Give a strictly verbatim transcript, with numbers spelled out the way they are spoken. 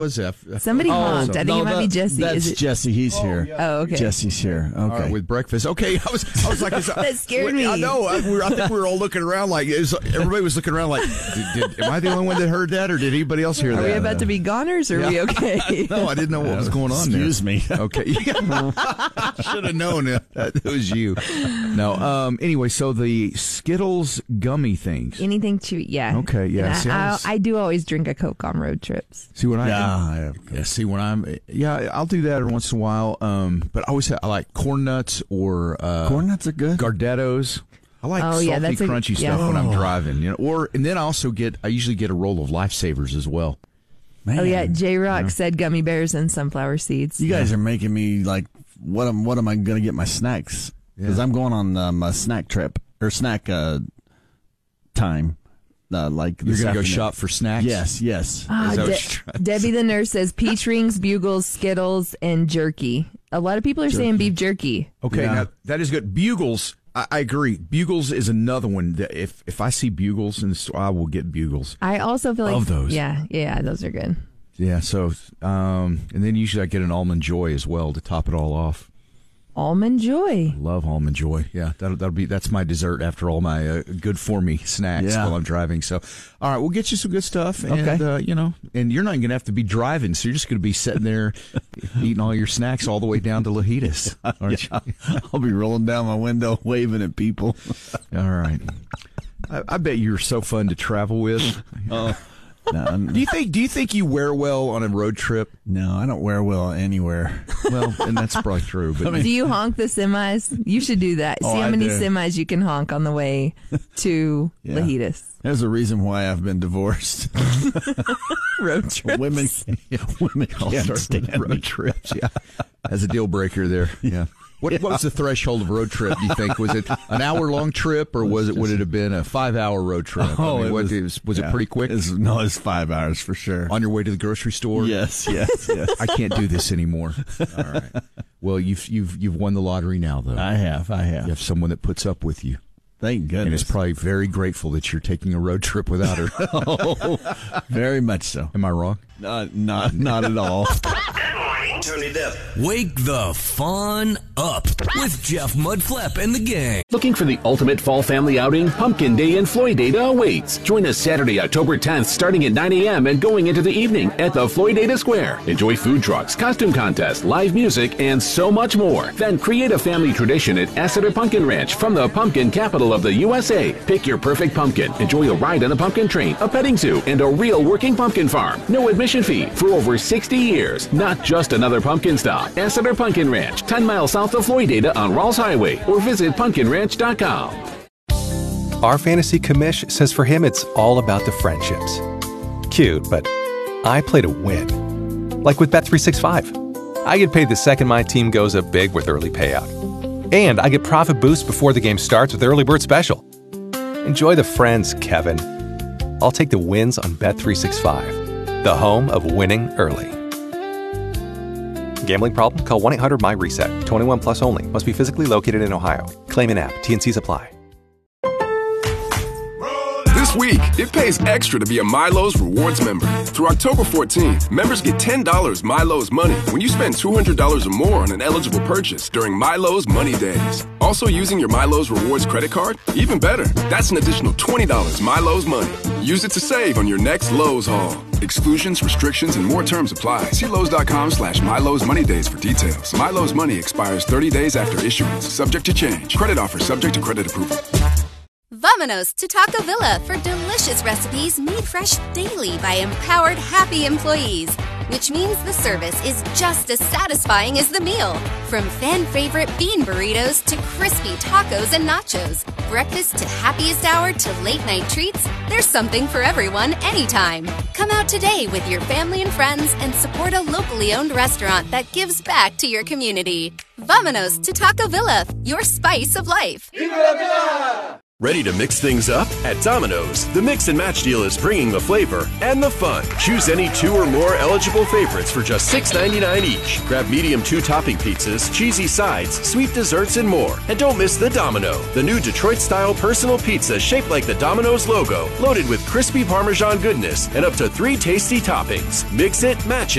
was that? Somebody oh, honked. I think no, it might that, be Jesse. That's Is it? Jesse. He's oh, here. Yeah. Oh, okay. Jesse's here. Okay. All right, with breakfast. Okay, I was, I was like, is, that scared me. I know. I, we were, I think we were all looking around like it was, everybody was looking around like, did, did, am I the only one that heard that, or did anybody else hear Are that? Are we about to be goners, or yeah. are we okay? No, I didn't know what was going on. Excuse there. me. Okay, should have known it. That was you. No. Um. Anyway, so the Skittles gummy things. Anything chewy, yeah. Okay, yeah. And See, I, I I, was- I do always drink a Coke on road trips. See when I Yeah, I have. yeah. See when I'm yeah, I'll do that every once in a while. Um, but I always have, I like corn nuts or uh, Corn nuts are good. Gardettos. I like Oh, salty, yeah, that's a- crunchy yeah. stuff when I'm Oh. driving. You know, or and then I also get I usually get a roll of Lifesavers as well. Man, Oh yeah, J Rock said gummy bears and sunflower seeds. you guys are making me like, what am what am I going to get my snacks? Because Yeah. I'm going on um, a snack trip or snack uh, time. Uh, like You're this gonna go afternoon. shop for snacks. Yes, yes. Ah, Is that what De- you're trying to Debbie the nurse says peach rings, bugles, Skittles, and jerky. A lot of people are saying beef jerky. Okay, Yeah. now that is good. Bugles. I, I agree. Bugles is another one that if if I see Bugles in the store, I will get Bugles. I also feel like Love those. Yeah, yeah, those are good. Yeah. So, um, and then usually I get an Almond Joy as well to top it all off. Almond Joy. Love Almond Joy. Yeah, that'll that'll be that's my dessert after all my uh, good for me snacks Yeah. while I'm driving. So, all right, we'll get you some good stuff, and Okay. uh, you know, and you're not going to have to be driving, so you're just going to be sitting there eating all your snacks all the way down to Lajitas, aren't Yeah. I'll be rolling down my window, waving at people. you? All right. I, I bet you're so fun to travel with. Oh, no, Do you think? Do you think you wear well on a road trip? no, I don't wear well anywhere. Well, and that's probably true. But Do you honk the semis? You should do that. Oh, See how I many do. semis you can honk on the way to Yeah. Lajitas. There's a reason why I've been divorced. Road trip. women, women I'll can't start stand with road me. trips. Yeah, as a deal breaker there. Yeah. What, what was the threshold of road trip? Do you think was it an hour long trip, or was it would it have been a five hour road trip? I mean, it what, was, it was, was yeah, it pretty quick? It's, no, it's five hours for sure. On your way to the grocery store? Yes, yes, yes. I can't do this anymore. All right. Well, you've you've you've won the lottery now, though. I have, I have. You have someone that puts up with you, Thank and is goodness. probably very grateful that you're taking a road trip without her. oh, very much so. Am I wrong? Not, not, not at all. Turn it up. Wake the fun up with Jeff Mudflap and the gang. Looking for the ultimate fall family outing? Pumpkin Day in Floydada awaits. Join us Saturday, October tenth, starting at nine a.m. and going into the evening at the Floydada Square. Enjoy food trucks, costume contests, live music, and so much more. Then create a family tradition at Asseter Pumpkin Ranch from the pumpkin capital of the U S A. Pick your perfect pumpkin. Enjoy a ride on a pumpkin train, a petting zoo, and a real working pumpkin farm. No admission fee for over sixty years. Not just another pumpkin stop. Asseter Pumpkin Ranch, ten miles south of Floydada on Rawls Highway, or visit pumpkin ranch dot com. Our fantasy commish says for him it's all about the friendships. Cute, but I play to win. Like with Bet three sixty-five. I get paid the second my team goes up big with early payout. And I get profit boost before the game starts with Early Bird Special. Enjoy the friends, Kevin. I'll take the wins on Bet three sixty-five, the home of winning early. Gambling problem? Call one eight hundred M Y reset. twenty-one plus only. Must be physically located in Ohio. Claim in app. T and Cs apply. This week, it pays extra to be a Milo's Rewards member. Through October fourteenth, members get ten dollars Milo's Money when you spend two hundred dollars or more on an eligible purchase during Milo's Money Days. Also using your Milo's Rewards credit card? Even better, that's an additional twenty dollars Milo's Money. Use it to save on your next Lowe's haul. Exclusions, restrictions, and more terms apply. See Lowe's.com slash Milo's Money Days for details. Milo's Money expires thirty days after issuance. Subject to change. Credit offer subject to credit approval. Vamonos to Taco Villa for delicious recipes made fresh daily by empowered, happy employees. Which means the service is just as satisfying as the meal. From fan-favorite bean burritos to crispy tacos and nachos. Breakfast to happiest hour to late-night treats, there's something for everyone anytime. Come out today with your family and friends and support a locally owned restaurant that gives back to your community. Vamonos to Taco Villa, your spice of life. Ready to mix things up? At Domino's, the Mix and Match deal is bringing the flavor and the fun. Choose any two or more eligible favorites for just six ninety-nine each. Grab medium two-topping pizzas, cheesy sides, sweet desserts, and more. And don't miss the Domino, the new Detroit-style personal pizza shaped like the Domino's logo, loaded with crispy Parmesan goodness and up to three tasty toppings. Mix it, match it.